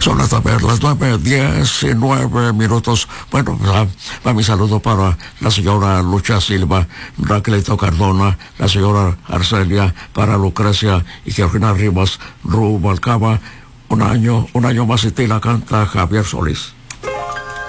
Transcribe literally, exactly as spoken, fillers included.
Son las, las nueve, diecinueve minutos. Bueno, va, va mi saludo para la señora Lucha Silva, Raquelito Cardona, la señora Arcelia, para Lucrecia y Georgina Rivas, Rubalcaba. Un año, un año más y te la canta Javier Solís.